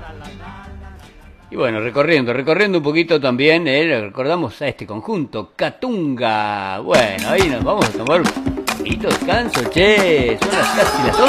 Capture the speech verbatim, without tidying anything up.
Y bueno, recorriendo, recorriendo un poquito también, eh, recordamos a este conjunto, Catunga. Bueno, ahí nos vamos a tomar un poquito de descanso, che, son las casi las